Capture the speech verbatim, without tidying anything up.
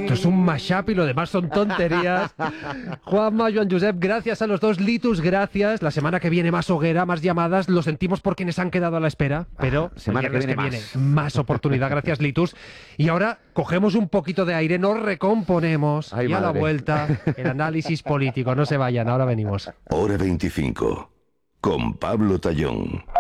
Esto es un mashup y lo demás son tonterías. Juanma, Joan Josep, gracias a los dos. Litus, gracias. La semana que viene más hoguera, más llamadas. Lo sentimos por quienes han quedado a la espera, pero Ah, semana el viernes que viene que más. viene más oportunidad. Gracias, Litus. Y ahora cogemos un poquito de aire, nos recomponemos Ay, y a la madre. vuelta el análisis político. No se vayan, ahora venimos. Hora veinticinco, con Pablo Tallón.